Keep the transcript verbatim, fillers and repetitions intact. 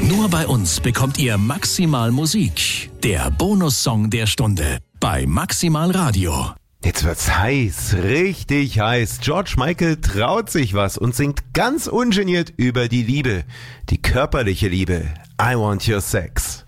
Nur bei uns bekommt ihr Maximal Musik, der Bonussong der Stunde bei Maximal Radio. Jetzt wird's heiß, richtig heiß. George Michael traut sich was und singt ganz ungeniert über die Liebe, die körperliche Liebe. I want your sex.